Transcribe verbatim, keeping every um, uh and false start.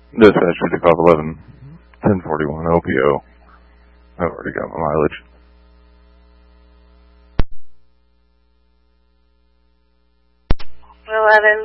Dispatch fifty-five eleven, ten forty-one O P O. I've already got my mileage. eleven